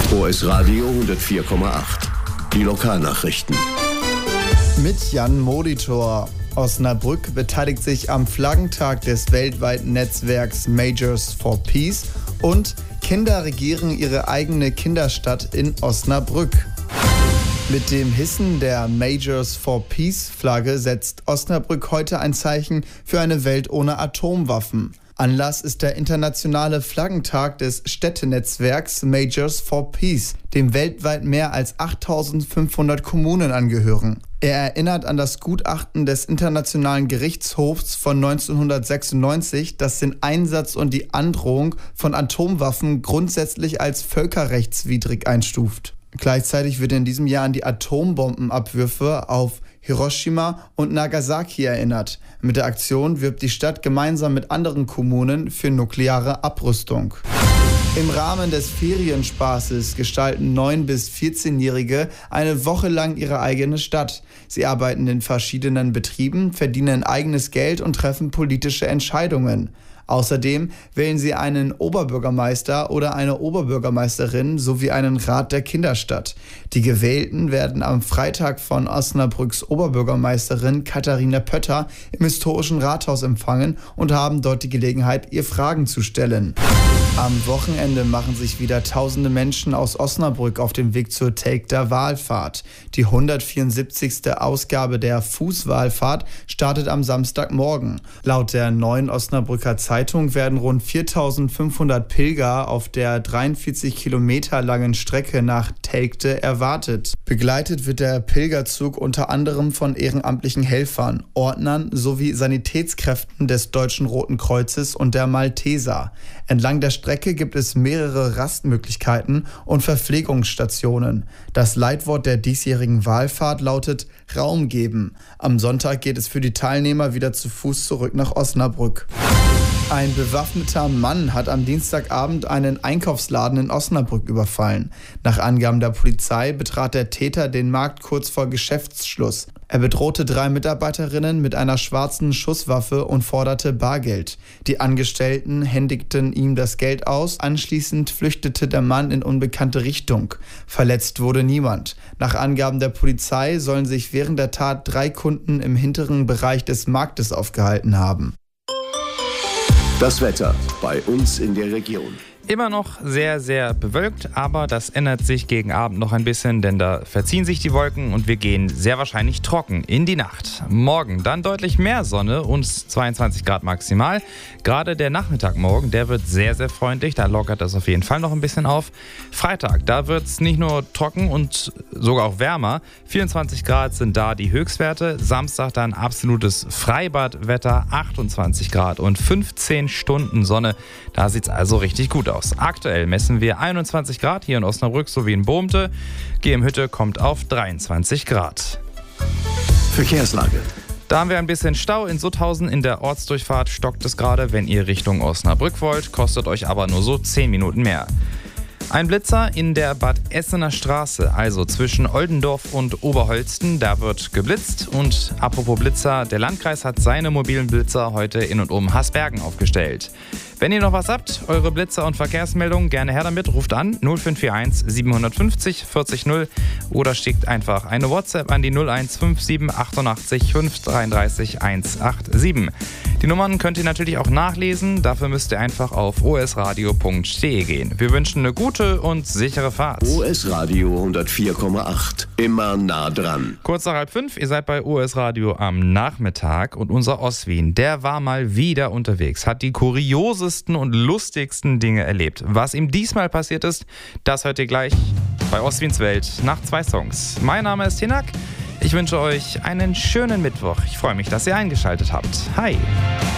OS Radio 104,8. Die Lokalnachrichten. Mit Jan Molitor. Osnabrück beteiligt sich am Flaggentag des weltweiten Netzwerks Majors for Peace und Kinder regieren ihre eigene Kinderstadt in Osnabrück. Mit dem Hissen der Majors for Peace Flagge setzt Osnabrück heute ein Zeichen für eine Welt ohne Atomwaffen. Anlass ist der internationale Flaggentag des Städtenetzwerks Majors for Peace, dem weltweit mehr als 8.500 Kommunen angehören. Er erinnert an das Gutachten des Internationalen Gerichtshofs von 1996, das den Einsatz und die Androhung von Atomwaffen grundsätzlich als völkerrechtswidrig einstuft. Gleichzeitig wird in diesem Jahr an die Atombombenabwürfe auf Hiroshima und Nagasaki erinnert. Mit der Aktion wirbt die Stadt gemeinsam mit anderen Kommunen für nukleare Abrüstung. Im Rahmen des Ferienspaßes gestalten 9- bis 14-Jährige eine Woche lang ihre eigene Stadt. Sie arbeiten in verschiedenen Betrieben, verdienen eigenes Geld und treffen politische Entscheidungen. Außerdem wählen sie einen Oberbürgermeister oder eine Oberbürgermeisterin sowie einen Rat der Kinderstadt. Die Gewählten werden am Freitag von Osnabrücks Oberbürgermeisterin Katharina Pötter im historischen Rathaus empfangen und haben dort die Gelegenheit, ihr Fragen zu stellen. Am Wochenende machen sich wieder tausende Menschen aus Osnabrück auf den Weg zur Telgter Wallfahrt. Die 174. Ausgabe der Fußwallfahrt startet am Samstagmorgen. Laut der Neuen Osnabrücker Zeitung werden rund 4.500 Pilger auf der 43 Kilometer langen Strecke nach Telgte erwartet. Begleitet wird der Pilgerzug unter anderem von ehrenamtlichen Helfern, Ordnern sowie Sanitätskräften des Deutschen Roten Kreuzes und der Malteser. Entlang der Strecke gibt es mehrere Rastmöglichkeiten und Verpflegungsstationen. Das Leitwort der diesjährigen Wallfahrt lautet Raum geben. Am Sonntag geht es für die Teilnehmer wieder zu Fuß zurück nach Osnabrück. Ein bewaffneter Mann hat am Dienstagabend einen Einkaufsladen in Osnabrück überfallen. Nach Angaben der Polizei betrat der Täter den Markt kurz vor Geschäftsschluss. Er bedrohte 3 Mitarbeiterinnen mit einer schwarzen Schusswaffe und forderte Bargeld. Die Angestellten händigten ihm das Geld aus. Anschließend flüchtete der Mann in unbekannte Richtung. Verletzt wurde niemand. Nach Angaben der Polizei sollen sich während der Tat 3 Kunden im hinteren Bereich des Marktes aufgehalten haben. Das Wetter bei uns in der Region. Immer noch sehr, sehr bewölkt, aber das ändert sich gegen Abend noch ein bisschen, denn da verziehen sich die Wolken und wir gehen sehr wahrscheinlich trocken in die Nacht. Morgen dann deutlich mehr Sonne und 22 Grad maximal. Gerade der Nachmittagmorgen, der wird sehr, sehr freundlich, da lockert das auf jeden Fall noch ein bisschen auf. Freitag, da wird es nicht nur trocken und sogar auch wärmer. 24 Grad sind da die Höchstwerte. Samstag dann absolutes Freibadwetter, 28 Grad und 15 Stunden Sonne. Da sieht es also richtig gut aus. Aktuell messen wir 21 Grad hier in Osnabrück sowie in Bohmte. GM-Hütte kommt auf 23 Grad. Verkehrslage. Da haben wir ein bisschen Stau in Sutthausen. In der Ortsdurchfahrt stockt es gerade. Wenn ihr Richtung Osnabrück wollt, kostet euch aber nur so 10 Minuten mehr. Ein Blitzer in der Bad Essener Straße, also zwischen Oldendorf und Oberholsten, da wird geblitzt. Und apropos Blitzer, der Landkreis hat seine mobilen Blitzer heute in und um Hasbergen aufgestellt. Wenn ihr noch was habt, eure Blitzer und Verkehrsmeldungen, gerne her damit, ruft an 0541 750 40 0 oder schickt einfach eine WhatsApp an die 0157 88 533 187. Die Nummern könnt ihr natürlich auch nachlesen, dafür müsst ihr einfach auf osradio.de gehen. Wir wünschen eine gute und sichere Fahrt. OS Radio 104,8, immer nah dran. Kurz nach 4:30, ihr seid bei OS Radio am Nachmittag und unser Oswin, der war mal wieder unterwegs, hat die kuriosesten und lustigsten Dinge erlebt. Was ihm diesmal passiert ist, das hört ihr gleich bei Oswins Welt nach 2 Songs. Mein Name ist Hinak. Ich wünsche euch einen schönen Mittwoch. Ich freue mich, dass ihr eingeschaltet habt. Hi!